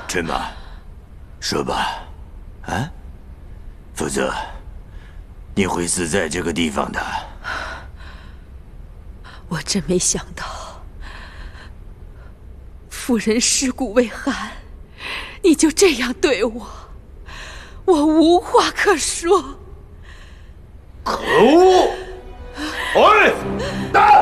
春马，说吧，啊？否则你会死在这个地方的。 我真没想到，夫人尸骨未寒，你就这样对我，我无话可说。 可恶！哎，打！